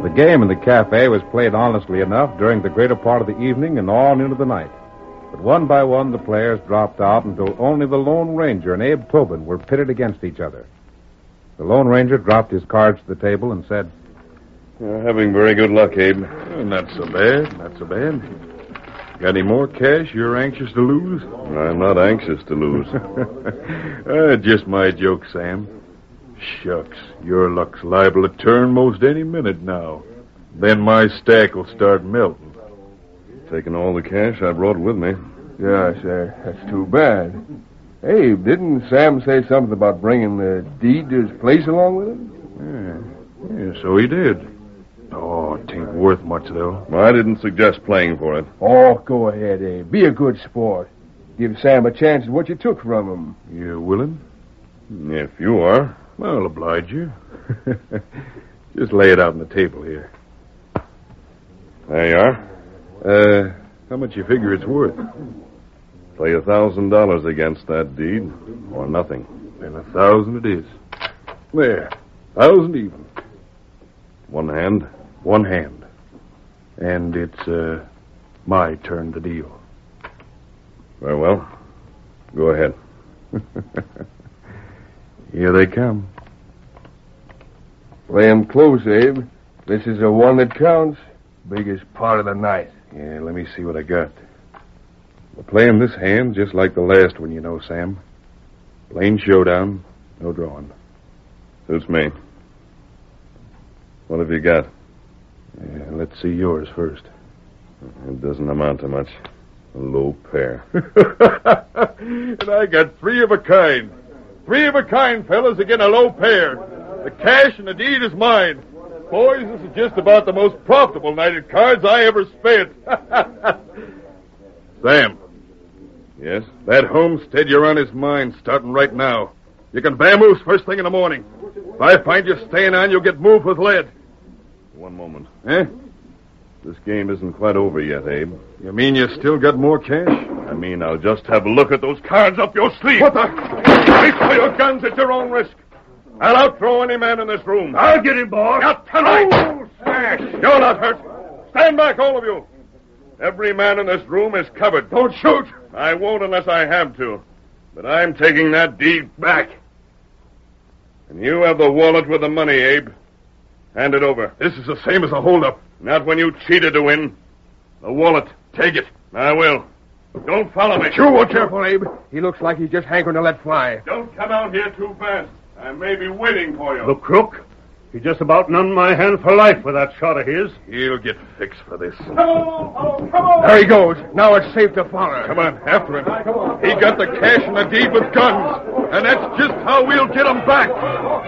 game in the cafe was played honestly enough during the greater part of the evening and on into the night. But one by one, the players dropped out until only the Lone Ranger and Abe Tobin were pitted against each other. The Lone Ranger dropped his cards to the table and said, "You're having very good luck, Abe." Not so bad, not so bad. Got any more cash you're anxious to lose? I'm not anxious to lose. Just my joke, Sam. Shucks, your luck's liable to turn most any minute now. Then my stack will start melting. Taking all the cash I brought with me. Yeah, sir. That's too bad. Hey, didn't Sam say something about bringing the deed to his place along with him? Yeah, so he did. Oh, it ain't worth much, though. I didn't suggest playing for it. Oh, go ahead, Abe. Be a good sport. Give Sam a chance at what you took from him. You willing? If you are. I'll oblige you. Just lay it out on the table here. There you are. How much you figure it's worth? Play $1,000 against that deed, or nothing. Then 1,000 it is. There, 1,000 even. One hand? One hand. And it's my turn to deal. Very well. Go ahead. Here they come. Play 'em close, Abe. This is the one that counts. Biggest part of the night. Yeah, let me see what I got. We're playing this hand just like the last one, you know, Sam. Plain showdown, no drawing. Suits me. What have you got? Yeah, let's see yours first. It doesn't amount to much. A low pair. And I got three of a kind. Three of a kind, fellas, again a low pair. The cash and the deed is mine. Boys, this is just about the most profitable night at cards I ever spent. Sam. Yes? That homestead you're on is mine, starting right now. You can vamoose first thing in the morning. If I find you staying on, you'll get moved with lead. One moment. Eh? This game isn't quite over yet, Abe. You mean you still got more cash? I mean, I'll just have a look at those cards up your sleeve. What the? Reach for your guns at your own risk. I'll outthrow any man in this room. I'll get him, boss. Not tonight. Oh, smash. You're not hurt. Stand back, all of you. Every man in this room is covered. Don't shoot. I won't unless I have to. But I'm taking that deed back. And you have the wallet with the money, Abe. Hand it over. This is the same as a holdup. Not when you cheated to win. The wallet. Take it. I will. Don't follow me. Sure, careful, Abe. He looks like he's just hankering to let fly. Don't come out here too fast. I may be waiting for you. The crook. He just about numbed my hand for life with that shot of his. He'll get fixed for this. Come on. There he goes. Now it's safe to follow. Come on, after him. He got the cash and the deed with guns. And that's just how we'll get him back.